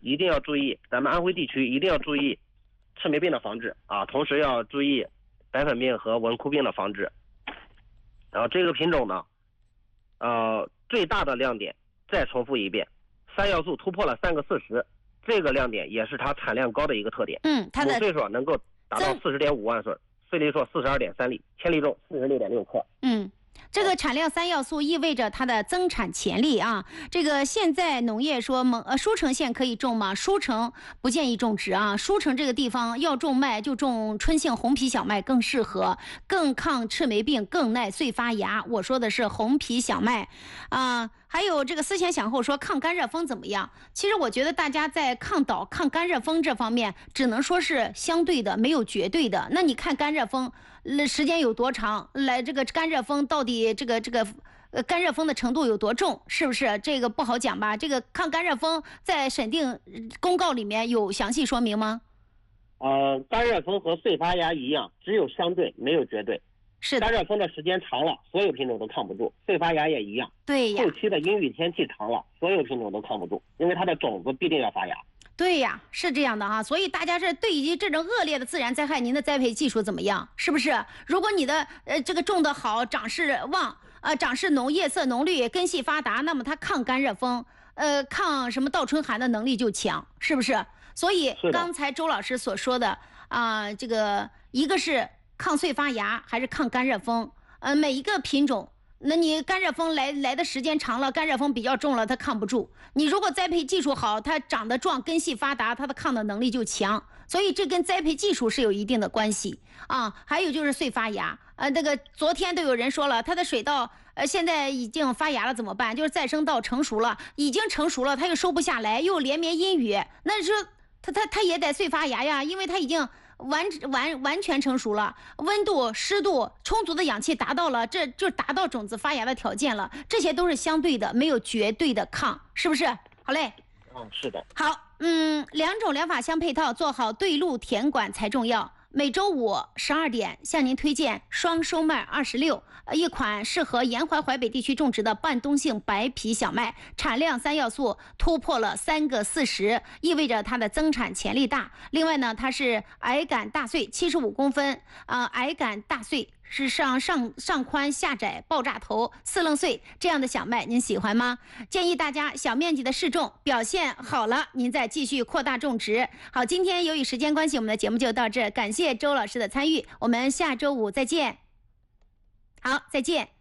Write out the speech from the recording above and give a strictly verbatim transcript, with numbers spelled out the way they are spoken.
一定要注意，咱们安徽地区一定要注意赤霉病的防治啊，同时要注意白粉病和文枯病的防治。然后这个品种呢，呃，最大的亮点再重复一遍，三要素突破了三个四十，这个亮点也是它产量高的一个特点。 嗯，它的母岁数能够达到四十点五万岁，岁粒数四十二点三粒，千粒重四十六点六克。 嗯。这个产量三要素意味着它的增产潜力啊！这个现在农业说蒙呃舒城县可以种吗？舒城不建议种植啊！舒城这个地方要种麦就种春杏红皮小麦更适合，更抗赤霉病，更耐碎发芽。我说的是红皮小麦啊。还有这个思前想后说抗干热风怎么样？其实我觉得大家在抗倒、抗干热风这方面，只能说是相对的，没有绝对的。那你看干热风，时间有多长？来，这个干热风到底这个这个呃干热风的程度有多重？是不是这个不好讲吧？这个抗干热风在审定公告里面有详细说明吗？ 呃，干热风和碎发芽一样，只有相对，没有绝对。 是的， 干热风的时间长了，所有品种都抗不住；碎发芽也一样。 对呀。 后期的阴雨天气长了，所有品种都抗不住，因为它的种子必定要发芽。 对呀，是这样的哈，所以大家是对于这种恶劣的自然灾害，您的栽培技术怎么样？是不是？如果你的呃这个种得好，长势旺，呃长势浓，叶色浓绿，根系发达，那么它抗干热风，呃抗什么倒春寒的能力就强，是不是？所以刚才周老师所说的啊、呃，这个一个是抗碎发芽，还是抗干热风？呃，每一个品种。那你干热风来来的时间长了，干热风比较重了，它抗不住。你如果栽培技术好，它长得壮，根系发达，它的抗的能力就强。所以这跟栽培技术是有一定的关系啊。还有就是碎发芽，呃，这个昨天都有人说了，它的水稻呃现在已经发芽了，怎么办？就是再生稻成熟了，已经成熟了，它又收不下来，又连绵阴雨，那说它它它也得碎发芽呀，因为它已经。完完完全成熟了，温度、湿度充足的氧气达到了，这就达到种子发芽的条件了。这些都是相对的，没有绝对的抗，是不是？好嘞。 嗯，是的。 好，嗯，两种疗法相配套，做好对路填管才重要。每周五十二点向您推荐双收麦二十六，一款适合沿淮淮北地区种植的半冬性白皮小麦，产量三要素突破了三个四十，意味着它的增产潜力大。另外呢，它是矮杆大穗，七十五公分，啊、呃，矮杆大穗。是上上上宽下窄爆炸头四棱穗这样的小麦，您喜欢吗？建议大家小面积的试种，表现好了您再继续扩大种植。好，今天由于时间关系，我们的节目就到这，感谢周老师的参与，我们下周五再见。好，再见。